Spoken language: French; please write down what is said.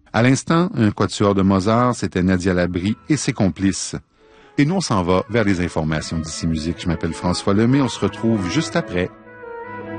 À l'instant, un quatuor de Mozart, c'était Nadia Labrie et ses complices. Et nous, on s'en va vers les informations d'ici musique. Je m'appelle François Lemay, on se retrouve juste après.